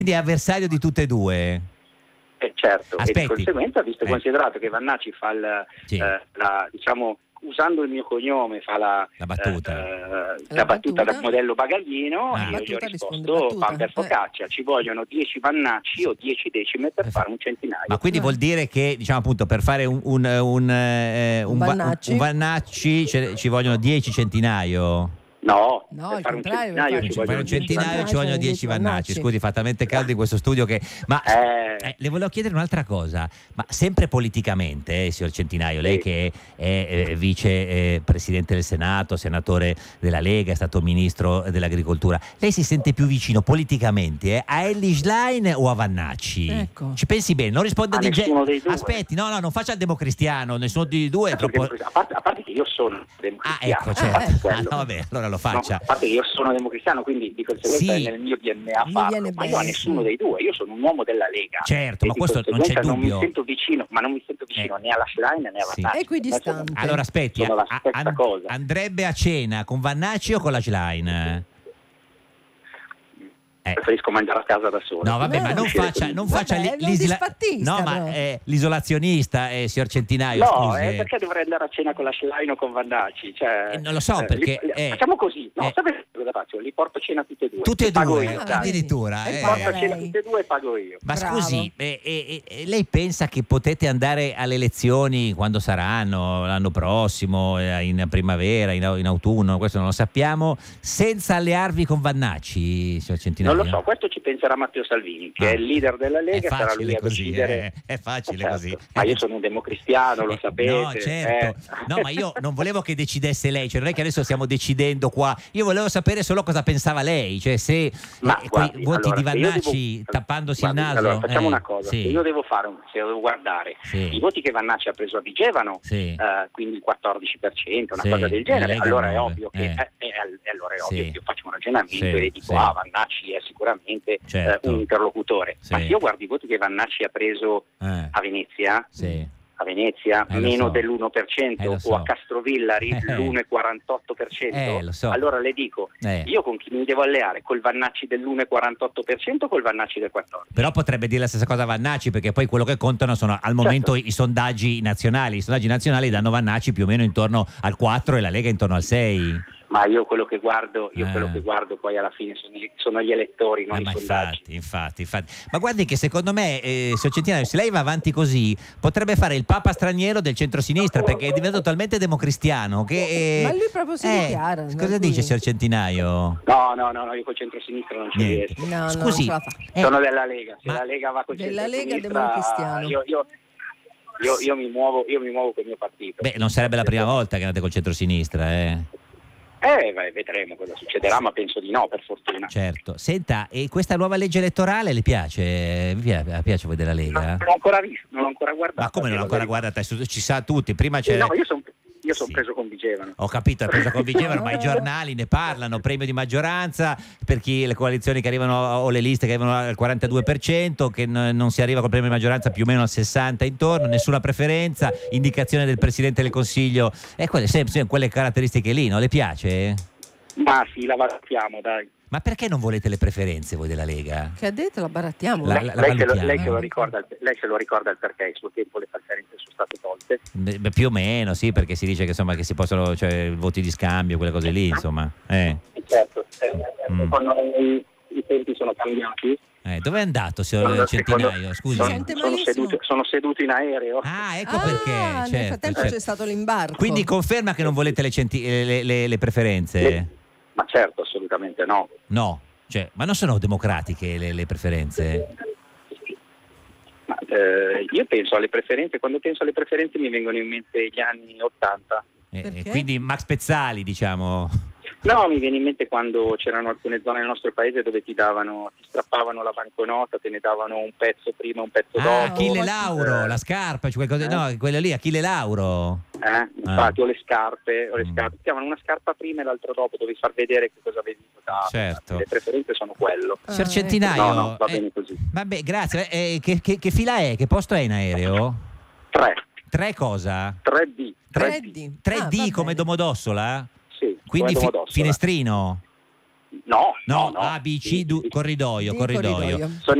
Quindi è avversario di tutte e due. Certo, Aspetti. e di conseguenza, visto e considerato che Vannacci fa diciamo, usando il mio cognome, fa la battuta da modello bagaglino, io gli ho risposto pan per focaccia, ci vogliono 10 Vannacci o 10 decime per fare un centinaio. Ma quindi vuol dire che, diciamo appunto, per fare un Vannacci ci vogliono 10 centinaio? No, al per contrario, un centinaio ci vogliono 10 Vannacci. Scusi, fa talmente caldo in questo studio che... Ma le volevo chiedere un'altra cosa, ma sempre politicamente, signor Centinaio, lei che è vice presidente del Senato, senatore della Lega, è stato ministro dell'agricoltura, lei si sente più vicino politicamente a Elly Schlein o a Vannacci? Ecco. Ci pensi bene, non risponda di nessuno dei due. Aspetti, no, non faccia il democristiano, nessuno dei due è troppo... A parte che io sono democristiano. Ecco, certo. Vabbè, allora lo faccia. No, a parte che io sono democristiano, quindi di conseguenza è nel mio DNA farlo, ma io a nessuno dei due, io sono un uomo della Lega. Certo, ma questo non c'è dubbio. Non mi sento vicino né alla Schlein né a Vannacci. Equidistante. Allora aspetti, sono la stessa cosa. andrebbe a cena con Vannacci o con la Schlein? Preferisco mangiare a casa da solo. No, vabbè, ma non faccia l'isolazionista, signor Centinaio. No, scusi. Perché dovrei andare a cena con la Schlein o con Vannacci? Cioè, non lo so, perché facciamo così. No, sapete cosa faccio? Li porto a cena tutte e due. Tutte e due, io, addirittura. Porto a cena tutte e due e pago io. Ma scusi, lei pensa che potete andare alle elezioni quando saranno, l'anno prossimo, in primavera, in autunno, questo non lo sappiamo, senza allearvi con Vannacci, signor Centinaio? Non lo so, questo ci penserà Matteo Salvini, che è il leader della Lega, sarà lui a decidere. È facile così. Ma io sono un democristiano, lo sapete. No, certo. No, ma io non volevo che decidesse lei, cioè non è che adesso stiamo decidendo qua. Io volevo sapere solo cosa pensava lei, cioè se quei voti di Vannacci tappandosi il naso. Allora, facciamo una cosa, se io devo guardare i voti che Vannacci ha preso a Vigevano, quindi il 14%, una cosa del genere, allora è ovvio che io faccio un ragionamento e dico Vannacci è sicuramente un interlocutore, ma se io guardo i voti che Vannacci ha preso a Venezia, meno dell'1%, o a Castrovillari l'1,48%, allora le dico, io con chi mi devo alleare? Col Vannacci dell'1,48% o col Vannacci del 14%? Però potrebbe dire la stessa cosa a Vannacci, perché poi quello che contano sono al momento i sondaggi nazionali. I sondaggi nazionali danno Vannacci più o meno intorno al 4 e la Lega intorno al 6. Ma io quello che guardo poi alla fine sono gli elettori, non i sondaggi. Infatti. Ma guardi che secondo me, signor Centinaio, se lei va avanti così, potrebbe fare il papa straniero del centrosinistra, perché è diventato talmente democristiano che... Ma lui proprio si dichiara. Cosa dice, signor Centinaio? No, io col centrosinistra non ci riesco. No, scusi, sono della Lega. Se la Lega va col centrosinistra, Lega democristiano. Io mi muovo col mio partito. Beh, non sarebbe la prima volta che andate col centrosinistra, vedremo cosa succederà, ma penso di no, per fortuna. Certo. Senta, e questa nuova legge elettorale le piace? Vi piace a voi della Lega? Non l'ho ancora visto, non l'ho ancora guardata. Ma come non l'ho ancora guardata? Ci sa tutti. Prima c'è... No, io sono preso con Vigevano. Ho capito, è preso con Vigevano, ma i giornali ne parlano, premio di maggioranza per chi le coalizioni che arrivano o le liste che arrivano al 42%, che non si arriva col premio di maggioranza più o meno al 60% intorno, nessuna preferenza, indicazione del Presidente del Consiglio, quelle caratteristiche lì, no? Le piace? Ma sì, la valutiamo, dai. Ma perché non volete le preferenze voi della Lega? Che ha detto, la barattiamo. Lei se lo ricorda il perché il suo tempo le preferenze sono state tolte? Più o meno, sì, perché si dice che insomma che si possono, cioè voti di scambio, quelle cose lì, insomma. Certo, quando i tempi sono cambiati. Dove è andato, signor Centinaio? Scusi. Sono seduto in aereo. Ah, ecco perché. Certo, nel frattempo c'è stato l'imbarco. Quindi conferma che non volete le preferenze? Ma certo, assolutamente no. No, ma non sono democratiche le preferenze? Ma, io penso alle preferenze, quando penso alle preferenze mi vengono in mente gli anni 80. Quindi Max Pezzali, diciamo. No, mi viene in mente quando c'erano alcune zone nel nostro paese dove ti strappavano la banconota, te ne davano un pezzo prima, un pezzo dopo. Achille Lauro, la scarpa, no, quello lì, Achille Lauro. Infatti, o le scarpe, ti davano una scarpa prima e l'altro dopo, dovevi far vedere che cosa avevi votato. Certo. Le preferenze sono quello. Signor Centinaio, no, va bene così. Vabbè, grazie. Che fila è? Che posto è in aereo? 3. 3 cosa? 3D. 3D come Domodossola? Sì. Quindi finestrino? No, A, B, C, corridoio. Sono